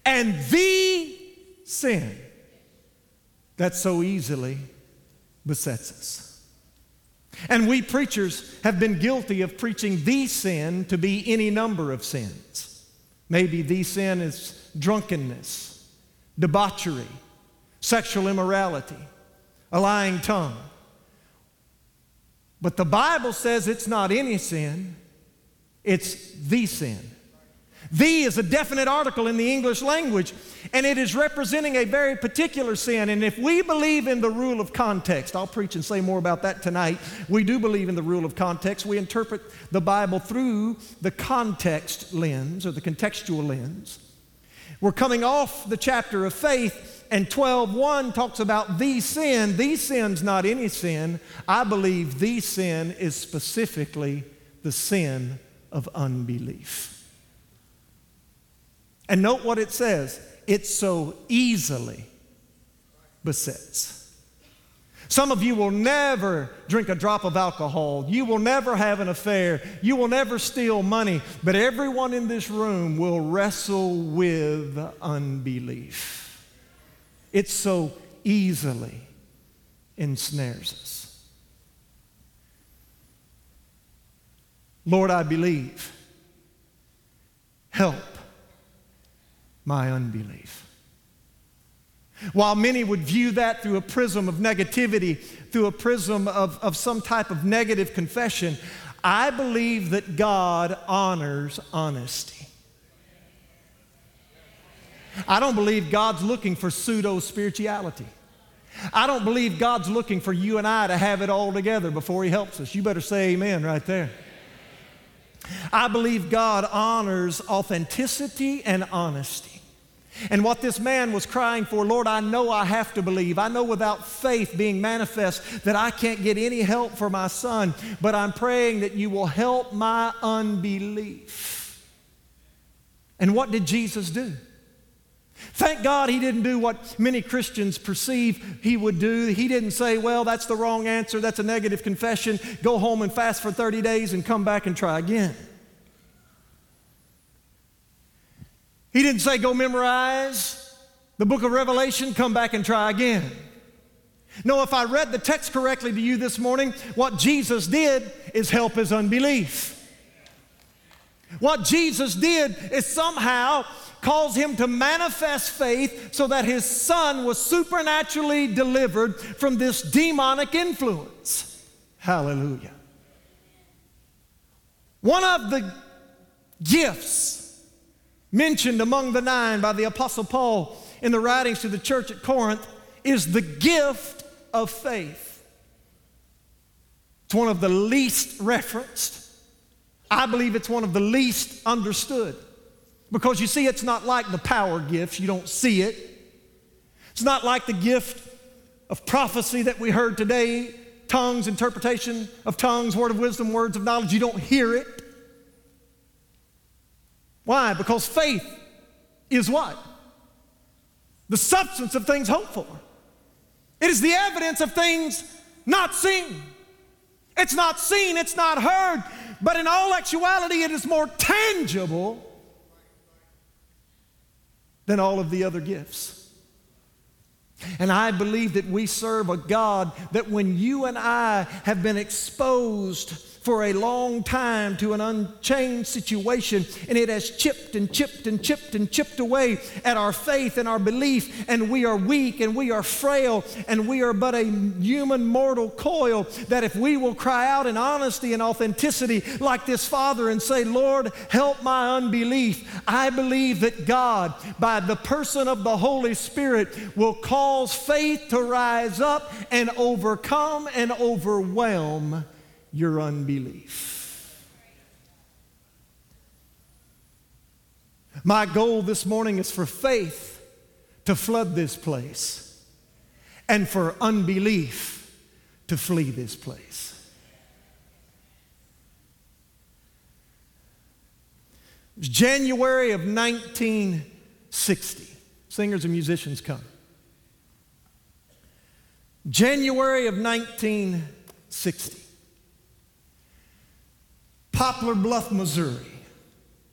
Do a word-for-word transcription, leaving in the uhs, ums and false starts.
and the sin that so easily besets us. And we preachers have been guilty of preaching the sin to be any number of sins. Maybe the sin is drunkenness, debauchery, sexual immorality, a lying tongue. But the Bible says it's not any sin, it's the sin. The is a definite article in the English language, and it is representing a very particular sin. And if we believe in the rule of context, I'll preach and say more about that tonight. We do believe in the rule of context. We interpret the Bible through the context lens or the contextual lens. We're coming off the chapter of faith, and twelve one talks about the sin. The sin's not any sin. I believe the sin is specifically the sin of unbelief. And note what it says. It so easily besets. Some of you will never drink a drop of alcohol. You will never have an affair. You will never steal money. But everyone in this room will wrestle with unbelief. It so easily ensnares us. Lord, I believe. Help my unbelief. While many would view that through a prism of negativity, through a prism of, of some type of negative confession, I believe that God honors honesty. I don't believe God's looking for pseudo-spirituality. I don't believe God's looking for you and I to have it all together before He helps us. You better say amen right there. I believe God honors authenticity and honesty. And what this man was crying for, Lord, I know I have to believe. I know without faith being manifest that I can't get any help for my son, but I'm praying that you will help my unbelief. And what did Jesus do? Thank God He didn't do what many Christians perceive He would do. He didn't say, well, that's the wrong answer. That's a negative confession. Go home and fast for thirty days and come back and try again. He didn't say, go memorize the book of Revelation, come back and try again. No, if I read the text correctly to you this morning, what Jesus did is help his unbelief. What Jesus did is somehow cause him to manifest faith so that his son was supernaturally delivered from this demonic influence. Hallelujah. One of the gifts mentioned among the nine by the Apostle Paul in the writings to the church at Corinth is the gift of faith. It's one of the least referenced. I believe it's one of the least understood. Because you see, it's not like the power gifts. You don't see it. It's not like the gift of prophecy that we heard today, tongues, interpretation of tongues, word of wisdom, words of knowledge. You don't hear it. Why? Because faith is what? The substance of things hoped for. It is the evidence of things not seen. It's not seen, it's not heard, but in all actuality it is more tangible than all of the other gifts. And I believe that we serve a God that when you and I have been exposed for a long time to an unchanged situation, and it has chipped and chipped and chipped and chipped away at our faith and our belief, and we are weak and we are frail and we are but a human mortal coil, that if we will cry out in honesty and authenticity like this father and say, Lord, help my unbelief, I believe that God, by the person of the Holy Spirit, will cause faith to rise up and overcome and overwhelm your unbelief. My goal this morning is for faith to flood this place and for unbelief to flee this place. It was January of nineteen sixty. Singers and musicians come. January of nineteen sixty. Poplar Bluff, Missouri.